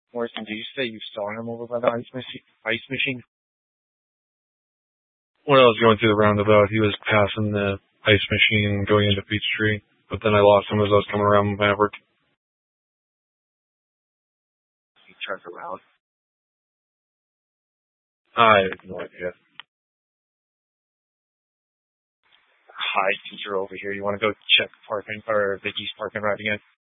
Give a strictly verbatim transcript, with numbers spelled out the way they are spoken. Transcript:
Morrison, did you say you saw him over by the ice machine? Ice machine? When I was going through the roundabout, he was passing the ice machine going into Peachtree, but then I lost him as I was coming around Maverick. He turned around. I have no idea. Hi, since you're over here, you want to go check parking or the east parking right again?